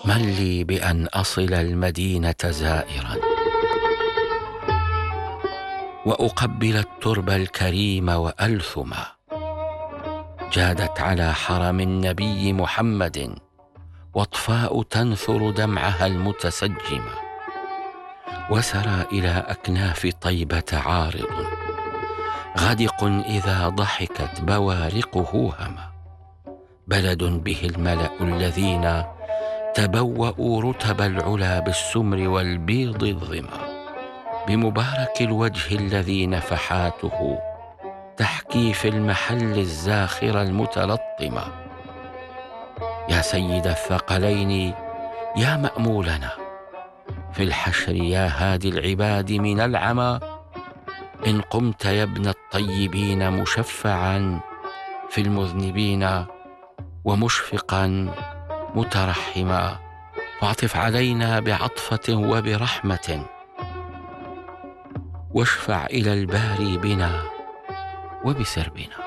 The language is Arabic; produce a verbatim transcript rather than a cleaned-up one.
من لي بأن أصل المدينة زائرا وأقبل الترب الكريم وألثما. جادت على حرم النبي محمد واطفاء تنثر دمعها المتسجمة، وسرى إلى أكناف طيبة عارض غدق إذا ضحكت بوارقه هما. بلد به الملأ الذين تبوأوا رتب العلا بالسمر والبيض الظما، بمبارك الوجه الذي نفحاته تحكي في المحل الزاخر المتلطمة. يا سيد الثقلين يا مأمولنا في الحشر، يا هادي العباد من العمى، إن قمت يا ابن الطيبين مشفعا في المذنبين ومشفقا مترحما، فاعطف علينا بعطفة وبرحمة، واشفع إلى الباري بنا وبسربنا.